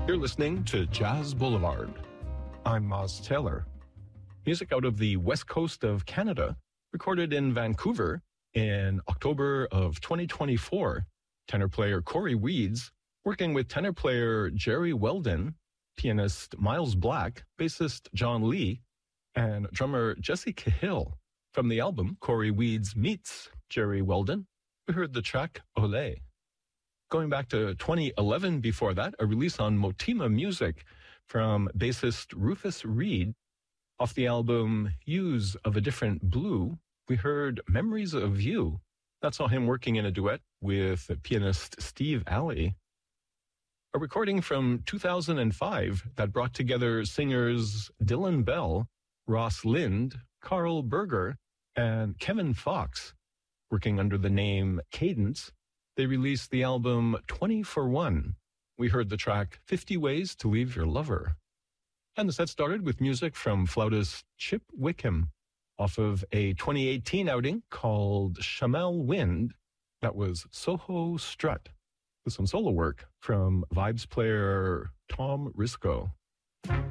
You're listening to Jazz Boulevard. I'm Moz Taylor. Music out of the west coast of Canada, recorded in Vancouver in October of 2024. Tenor player Corey Weeds, working with tenor player Jerry Weldon, pianist Miles Black, bassist John Lee, and drummer Jesse Cahill. From the album Corey Weeds Meets Jerry Weldon, we heard the track Olé. Going back to 2011 before that, a release on Motima Music from bassist Rufus Reid. Off the album Hues of a Different Blue, we heard Memories of You. That saw him working in a duet with pianist Steve Alley. A recording from 2005 that brought together singers Dylan Bell, Ross Lind, Carl Berger, and Kevin Fox. Working under the name Cadence, they released the album 20 for 1. We heard the track 50 Ways to Leave Your Lover. And the set started with music from flautist Chip Wickham off of a 2018 outing called Chamel Wind. That was Soho Strut, with some solo work from vibes player Tom Risco.